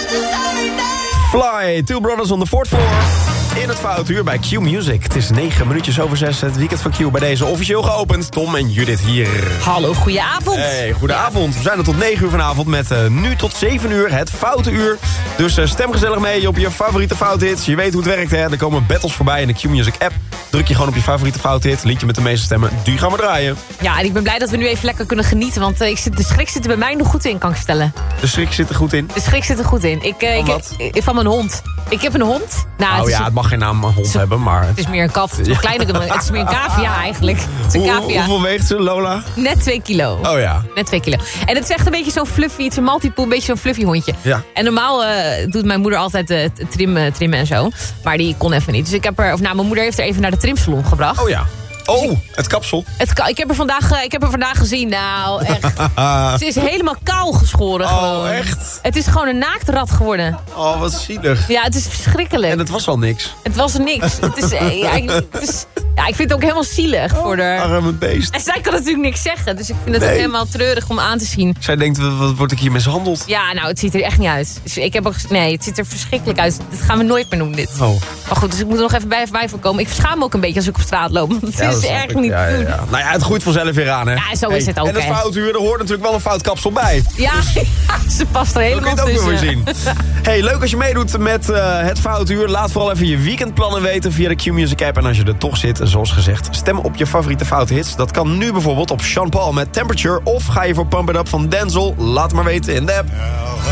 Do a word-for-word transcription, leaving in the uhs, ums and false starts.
Fly, Two Brothers on the Fourth Floor. In het Foutuur bij Q Music. Het is negen minuutjes over zes. Het weekend van Q bij deze officieel geopend. Tom en Judith hier. Hallo, goedenavond. Hey, goedenavond. We zijn er tot negen uur vanavond met uh, nu tot zeven uur het Foutenuur. Dus uh, stem gezellig mee op je favoriete fouthits. Je weet hoe het werkt, hè. Er komen battles voorbij in de Q Music app. Druk je gewoon op je favoriete fouthit. Liedje met de meeste stemmen, die gaan we draaien. Ja, en ik ben blij dat we nu even lekker kunnen genieten. Want uh, ik zit, de schrik zit er bij mij nog goed in, kan ik vertellen. De schrik zit er goed in. De schrik zit er goed in. Ik, uh, Van ik, wat? ik, van mijn hond. Ik heb een hond. Nou, Oh het is ja, een, het mag geen naam hond een, hebben, maar... Het is meer een kat. Het is, een kleinere, het is meer een cavia eigenlijk. Het is een Hoe, cavia. hoeveel weegt ze, Lola? Net twee kilo. Oh ja. Net twee kilo. En het is echt een beetje zo'n fluffy, het is een maltipool, een beetje zo'n fluffy hondje. Ja. En normaal uh, doet mijn moeder altijd uh, trimmen, trimmen en zo. Maar die kon even niet. Dus ik heb er, of nou, mijn moeder heeft er even naar de trimsalon gebracht. Oh ja. Oh, het kapsel. Het, ka- ik, heb er vandaag, uh, ik heb er vandaag gezien, nou echt. Ze is helemaal kaal geschoren Oh, gewoon. echt? Het is gewoon een naaktrat geworden. Oh, wat zielig. Ja, het is verschrikkelijk. En het was al niks. Het was niks. Het is, uh, ja, ik, het is, ja, ik vind het ook helemaal zielig voor haar. Arme beest. En zij kan natuurlijk niks zeggen. Dus ik vind het Nee. ook helemaal treurig om aan te zien. Zij denkt, wat, wat word ik hier mishandeld? Ja, nou, het ziet er echt niet uit. Dus ik heb ook, nee, het ziet er verschrikkelijk uit. Dat gaan we nooit meer doen, dit. Oh. Maar goed, dus ik moet er nog even bij, bij voorkomen. Ik schaam me ook een beetje als ik op straat loop. Want het Ja, dat is snap erg ik. niet Ja, te ja, doen. ja. Nou ja, het groeit vanzelf weer aan, hè? Ja, zo is het ook, En het hè. foutuur, er hoort natuurlijk wel een fout kapsel bij. Ja, ze past er Dat helemaal kun je het ook tussen. nog weer zien. Hey, leuk als je meedoet met uh, het foutuur. Laat vooral even je weekendplannen weten via de Q Music app. En als je er toch zit, zoals gezegd, stem op je favoriete fouthits. Dat kan nu bijvoorbeeld op Sean Paul met Temperature. Of ga je voor Pump It Up van Denzel. Laat maar weten in de app.